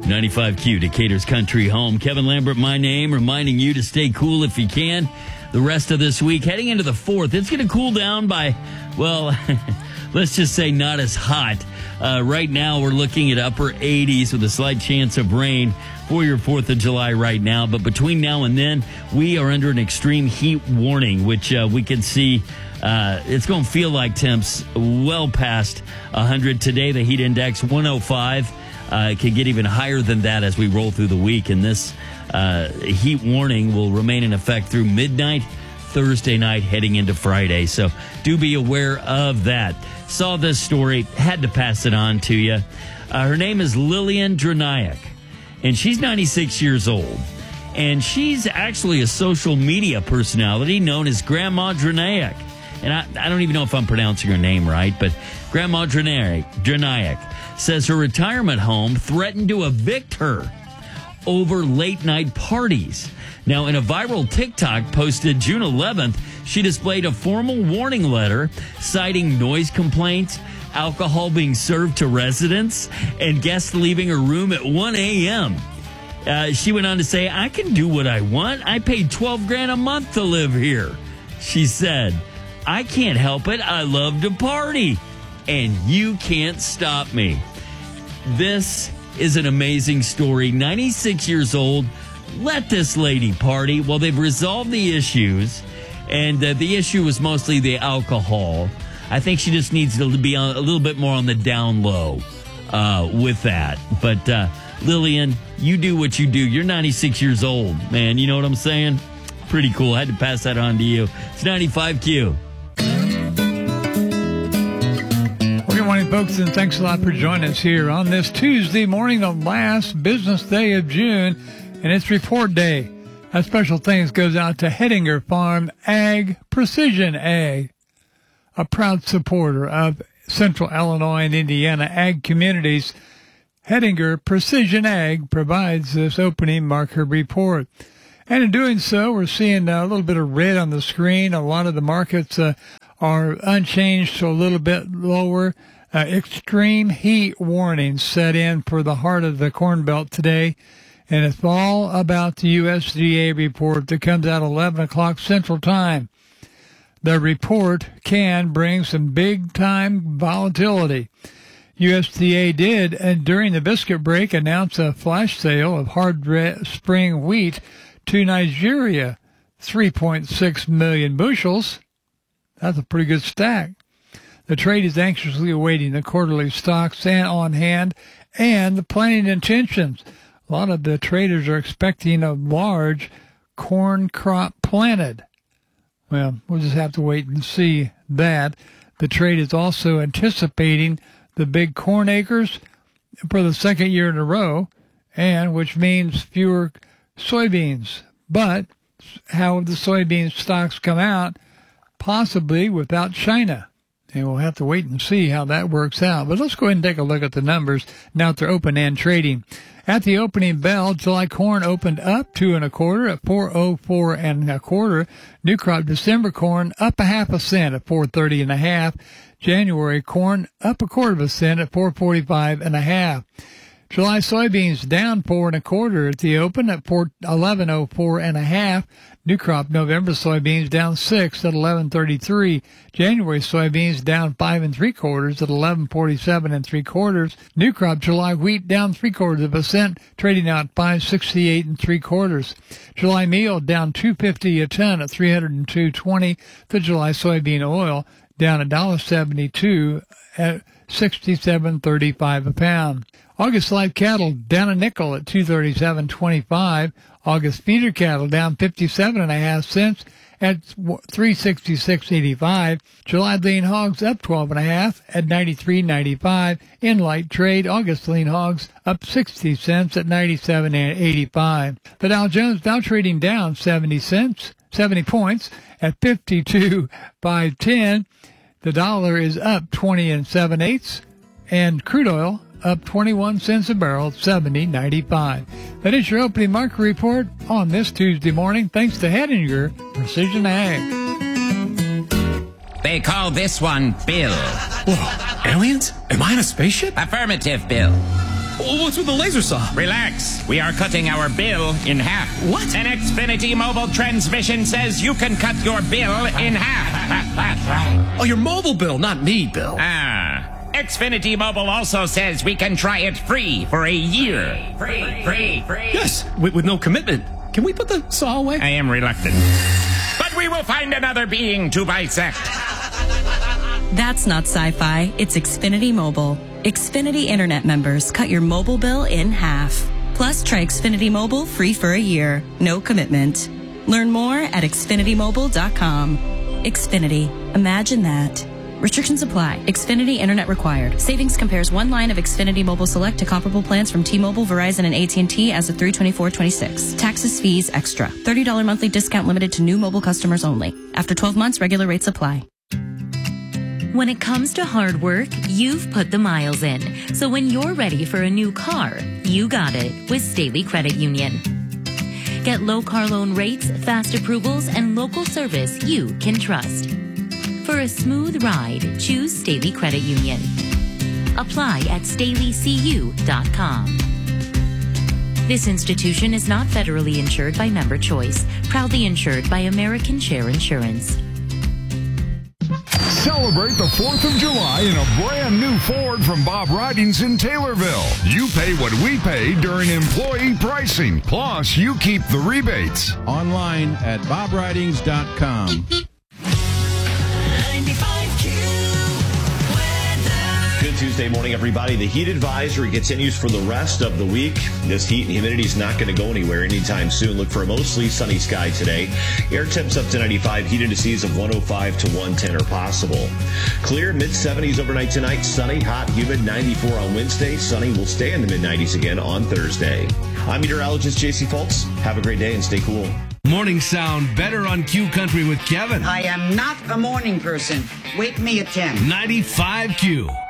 95Q, Decatur's country home. Kevin Lambert, my name, reminding you to stay cool if you can. The rest of this week, heading into the 4th, it's going to cool down by, well, let's just say not as hot. Right now, we're looking at upper 80s with a slight chance of rain for your 4th of July right now. But between now and then, we are under an extreme heat warning, which we can see it's going to feel like temps well past 100. Today, the heat index 105. It can get even higher than that as we roll through the week. And this heat warning will remain in effect through midnight Thursday night heading into Friday. So do be aware of that. Saw this story, had to pass it on to you. Her name is Lillian Dranayak, and she's 96 years old. And she's actually a social media personality known as Grandma Dranayak. And I don't even know if I'm pronouncing her name right, but Grandma Dranayak says her retirement home threatened to evict her over late-night parties. Now, in a viral TikTok posted June 11th, she displayed a formal warning letter citing noise complaints, alcohol being served to residents, and guests leaving her room at 1 a.m. She went on to say, "I can do what I want. I paid $12,000 a month to live here." She said, "I can't help it. I love to party, and you can't stop me." This is an amazing story. 96 years old. Let this lady party. Well, they've resolved the issues, and the issue was mostly the alcohol. I think she just needs to be a little bit more on the down low with that. But Lillian, you do what you do. You're 96 years old, man. You know what I'm saying? Pretty cool. I had to pass that on to you. It's 95Q. Good morning, folks, and thanks a lot for joining us here on this Tuesday morning, the last business day of June, and it's report day. A special thanks goes out to Hettinger Farm Ag, Precision Ag, a proud supporter of Central Illinois and Indiana ag communities. Hettinger Precision Ag provides this opening market report. And in doing so, we're seeing a little bit of red on the screen. A lot of the markets are unchanged to a little bit lower. Extreme heat warnings set in for the heart of the Corn Belt today. And it's all about the USDA report that comes out 11 o'clock Central Time. The report can bring some big-time volatility. USDA did, and during the biscuit break, announce a flash sale of hard spring wheat to Nigeria, 3.6 million bushels. That's a pretty good stack. The trade is anxiously awaiting the quarterly stocks on hand and the planting intentions. A lot of the traders are expecting a large corn crop planted. Well, we'll just have to wait and see that. The trade is also anticipating the big corn acres for the second year in a row, and which means fewer soybeans. But how the soybean stocks come out, possibly without China. And we'll have to wait and see how that works out. But let's go ahead and take a look at the numbers now that they're open-end trading. At the opening bell, July corn opened up 2 1/4 at 4.04 1/4. New crop December corn up 0.5 cent at 4.30 1/2. January corn up 1/4 cent at 4.45 1/2. July soybeans down 4 1/4 at the open at 11.04 1/2. New crop November soybeans down 6 at 11.33. January soybeans down 5 3/4 at 11.47 3/4. New crop July wheat down 3/4 cent, trading out 5.68 3/4. July meal down 2.50 a ton at 302.20. The July soybean oil down $1.72 at 67.35 a pound. August live cattle down a nickel at 237.25. August feeder cattle down 57.5 cents at 366.85. July lean hogs up 12.5 at 93.95. In light trade, August lean hogs up 60 cents at 97.85. The Dow Jones now trading down 70 points at 52,510. The dollar is up 20 7/8, and crude oil up 21 cents a barrel, 70.95. That is your opening market report on this Tuesday morning, thanks to Hettinger Precision Ag. They call this one Bill. Whoa, aliens? Am I in a spaceship? Affirmative, Bill. What's with the laser saw? Relax. We are cutting our bill in half. What? An Xfinity mobile transmission says you can cut your bill in half. Oh, your mobile bill, not me, Bill. Xfinity Mobile also says we can try it free for a year. Free. Yes, with no commitment. Can we put the saw away? I am reluctant. But we will find another being to bisect. That's not sci-fi. It's Xfinity Mobile. Xfinity Internet members cut your mobile bill in half. Plus, try Xfinity Mobile free for a year. No commitment. Learn more at XfinityMobile.com. Xfinity. Imagine that. Restrictions apply. Xfinity Internet required. Savings compares one line of Xfinity Mobile Select to comparable plans from T-Mobile, Verizon, and AT&T as of 3/24/26. Taxes, fees, extra. $30 monthly discount limited to new mobile customers only. After 12 months, regular rates apply. When it comes to hard work, you've put the miles in. So when you're ready for a new car, you got it with Staley Credit Union. Get low car loan rates, fast approvals, and local service you can trust. For a smooth ride, choose Staley Credit Union. Apply at StaleyCU.com. This institution is not federally insured by Member Choice, proudly insured by American Share Insurance. Celebrate the 4th of July in a brand new Ford from Bob Ridings in Taylorville. You pay what we pay during employee pricing. Plus, you keep the rebates. Online at bobridings.com. Good Tuesday morning, everybody. The heat advisory continues for the rest of the week. This heat and humidity is not going to go anywhere anytime soon. Look for a mostly sunny sky today. Air temps up to 95. Heat indices of 105 to 110 are possible. Clear, mid-70s overnight tonight. Sunny, hot, humid, 94 on Wednesday. Sunny will stay in the mid-90s again on Thursday. I'm meteorologist J.C. Fultz. Have a great day and stay cool. Mornings sound better on Q Country with Kevin. I am not a morning person. Wake me at 10. 95 Q.